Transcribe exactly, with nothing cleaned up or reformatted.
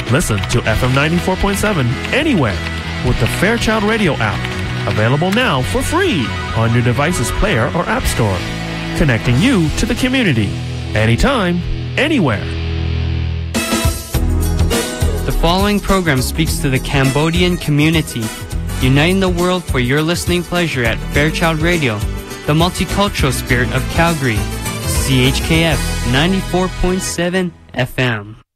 Listen to F M ninety-four point seven anywhere with the Fairchild Radio app. Available now for free on your device's player or app store. Connecting you to the community. Anytime, anywhere. The following program speaks to the Cambodian community, uniting the world for your listening pleasure at Fairchild Radio, the multicultural spirit of Calgary. C H K F ninety-four point seven F M.